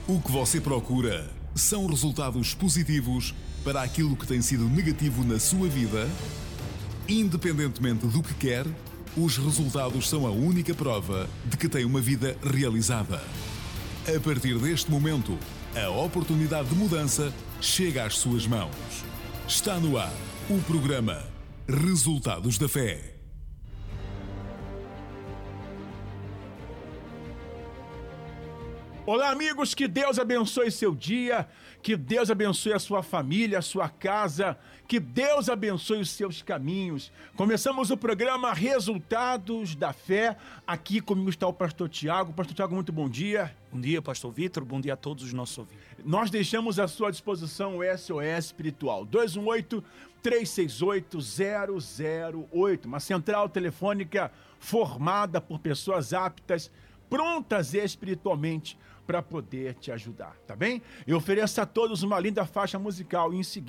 O que você procura são resultados positivos para aquilo que tem sido negativo na sua vida? Independentemente do que quer, os resultados são a única prova de que tem uma vida realizada. A partir deste momento, a oportunidade de mudança chega às suas mãos. Está no ar o programa Resultados da Fé. Olá, amigos, que Deus abençoe seu dia, que Deus abençoe a sua família, a sua casa, que Deus abençoe os seus caminhos. Começamos o programa Resultados da Fé. Aqui comigo está o pastor Tiago. Pastor Tiago, muito bom dia. Bom dia, pastor Vitor. Bom dia a todos os nossos ouvintes. Nós deixamos à sua disposição o SOS Espiritual 218-368-008, uma central telefônica formada por pessoas aptas, prontas espiritualmente para poder te ajudar, tá bem? Eu ofereço a todos uma linda faixa musical e em seguida